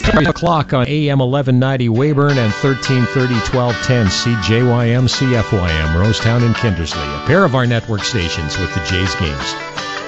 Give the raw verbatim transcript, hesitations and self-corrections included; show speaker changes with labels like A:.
A: three o'clock on A M eleven ninety Weyburn and thirteen thirty, twelve ten C J Y M, C F Y M, Rosetown and Kindersley. A pair of our network stations with the Jays games.